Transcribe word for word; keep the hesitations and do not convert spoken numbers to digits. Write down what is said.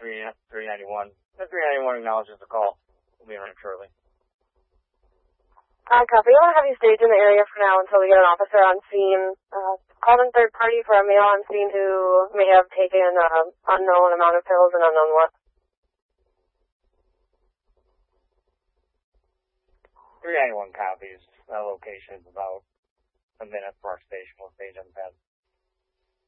three ninety-one. The three ninety-one acknowledges the call. We'll be around shortly. Uh, copy. I want to have you staged in the area for now until we get an officer on scene. Uh, called in third party for a male on scene who may have taken an uh, unknown amount of pills and unknown what. three ninety-one copies. That location is about a minute from our station. We'll stage on the pad.